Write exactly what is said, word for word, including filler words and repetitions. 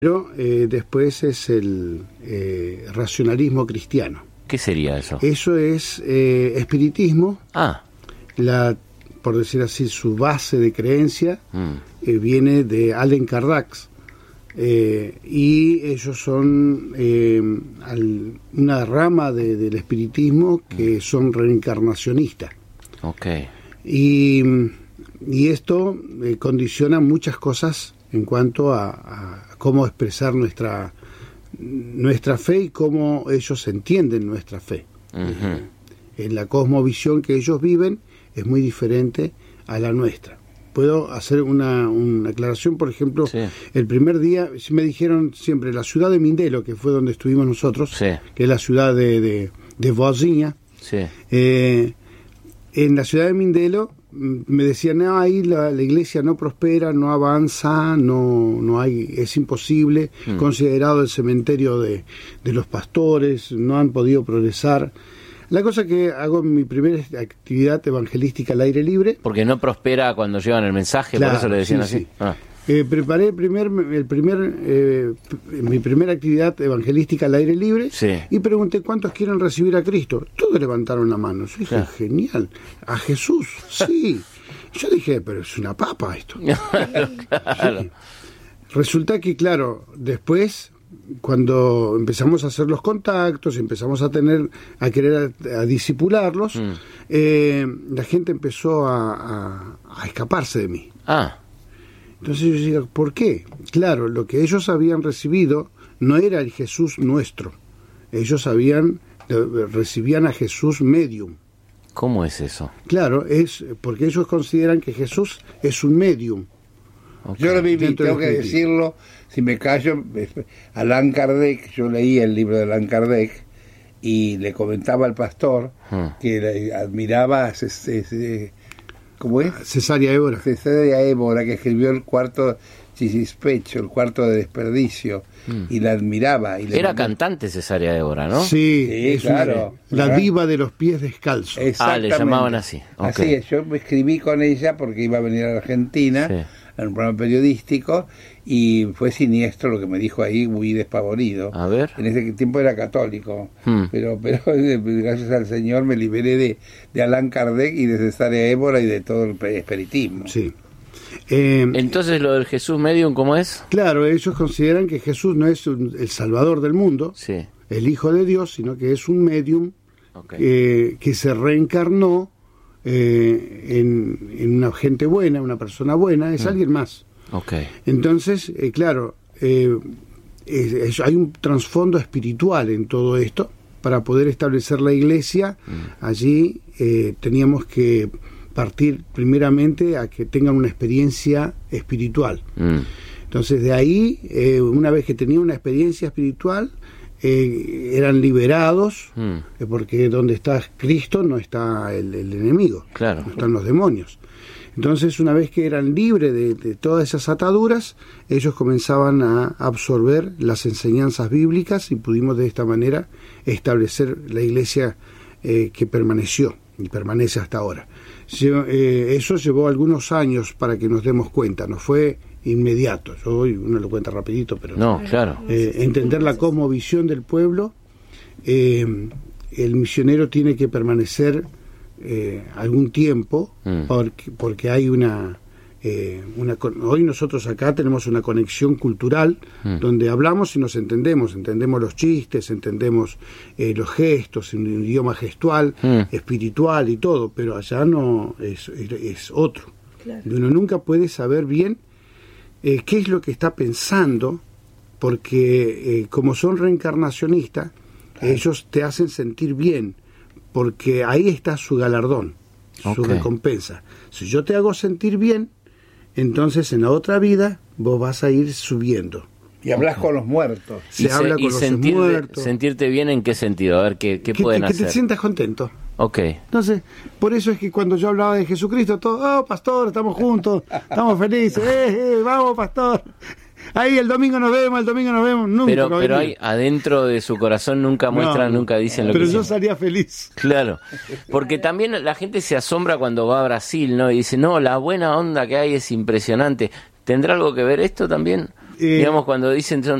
Pero eh, después es el eh, racionalismo cristiano. ¿Qué sería eso? Eso es eh, espiritismo. Ah. La, por decir así, su base de creencia mm. eh, viene de Allan Kardec. Eh, y ellos son eh, al, una rama de, del espiritismo que mm. son reencarnacionistas. Okay. Y, y esto eh, condiciona muchas cosas en cuanto a, a cómo expresar nuestra nuestra fe y cómo ellos entienden nuestra fe. Uh-huh. eh, en la cosmovisión que ellos viven es muy diferente a la nuestra. Puedo hacer una, una aclaración, por ejemplo, sí. El primer día me dijeron siempre la ciudad de Mindelo, que fue donde estuvimos nosotros, sí. que es la ciudad de, de, de Vozinha. Sí. Eh, en la ciudad de Mindelo me decían, no, ahí la, la iglesia no prospera, no avanza, no no hay, es imposible, mm. considerado el cementerio de, de los pastores, no han podido progresar. La cosa que hago mi primera actividad evangelística al aire libre. Porque no prospera cuando llevan el mensaje, claro, por eso le decían sí, así. Sí. Ah. Eh, preparé el primer, el primer, eh, mi primera actividad evangelística al aire libre sí. y pregunté cuántos quieren recibir a Cristo. Todos levantaron la mano. Yo dije, claro. Genial. ¿A Jesús? Sí. Yo dije, pero es una papa esto. Claro. Sí. Resulta que, claro, después, cuando empezamos a hacer los contactos, empezamos a tener, a querer a, a discipularlos, mm. eh, la gente empezó a, a, a escaparse de mí. Ah. Entonces yo decía, ¿por qué? Claro, lo que ellos habían recibido no era el Jesús nuestro. Ellos habían recibían a Jesús medium. ¿Cómo es eso? Claro, es porque ellos consideran que Jesús es un medium. Okay. Yo lo viví, tengo que decirlo, si me callo, Allan Kardec, yo leí el libro de Allan Kardec y le comentaba al pastor hmm. que admiraba ese, ese ¿cómo es? Cesárea Évora. Cesárea Évora, que escribió el cuarto Chispecho, el cuarto de desperdicio, mm. y la admiraba. Y Era mandó... cantante Cesárea Évora, ¿no? Sí, sí es claro. Una, la diva de los pies descalzos. Ah, le llamaban así. Okay. Así es, yo me escribí con ella porque iba a venir a la Argentina, sí. en un programa periodístico, y fue siniestro lo que me dijo ahí, muy despavorido. A ver. En ese tiempo era católico, hmm. pero pero gracias al Señor me liberé de, de Allan Kardec y de Cesárea Évora y de todo el espiritismo. Sí. Eh, Entonces, lo del Jesús medium, ¿cómo es? Claro, ellos consideran que Jesús no es un, el Salvador del mundo, sí. el Hijo de Dios, sino que es un medium okay. eh, que se reencarnó eh, en, en una gente buena, una persona buena, es mm. alguien más. Okay. Entonces, eh, claro, eh, es, es, hay un trasfondo espiritual en todo esto. Para poder establecer la iglesia, mm. allí eh, teníamos que partir primeramente a que tengan una experiencia espiritual. Mm. Entonces, de ahí, eh, una vez que tenían una experiencia espiritual, eh, eran liberados, mm. eh, porque donde está Cristo no está el, el enemigo, claro. no están los demonios. Entonces, una vez que eran libres de, de todas esas ataduras, ellos comenzaban a absorber las enseñanzas bíblicas y pudimos de esta manera establecer la iglesia eh, que permaneció y permanece hasta ahora. Eh, eso llevó algunos años para que nos demos cuenta, no fue inmediato. Yo hoy uno lo cuenta rapidito, pero no, claro. Eh, entender la cosmovisión del pueblo, eh, el misionero tiene que permanecer eh, algún tiempo, mm. porque, porque hay una, eh, una... Hoy nosotros acá tenemos una conexión cultural mm. donde hablamos y nos entendemos, entendemos los chistes, entendemos eh, los gestos, en un idioma gestual, mm. espiritual y todo, pero allá no es, es, es otro. Claro. Uno nunca puede saber bien eh, qué es lo que está pensando, porque eh, como son reencarnacionistas, claro. ellos te hacen sentir bien, porque ahí está su galardón, okay. su recompensa. Si yo te hago sentir bien, entonces en la otra vida vos vas a ir subiendo. Y hablas okay. con los muertos. Se y habla se, con y los sentirte, muertos. ¿Sentirte bien en qué sentido? A ver, ¿qué, qué que, pueden que, hacer? Que te sientas contento. Ok. Entonces, por eso es que cuando yo hablaba de Jesucristo, todo, oh, pastor, estamos juntos, estamos felices, eh, eh, vamos, pastor. Ahí el domingo nos vemos, el domingo nos vemos, nunca. Pero, pero ahí adentro de su corazón nunca muestran, no, nunca dicen lo pero que Pero yo dicen. salía feliz. Claro, porque también la gente se asombra cuando va a Brasil, ¿no? Y dice, no, la buena onda que hay es impresionante. ¿Tendrá algo que ver esto también? Eh, Digamos, cuando dicen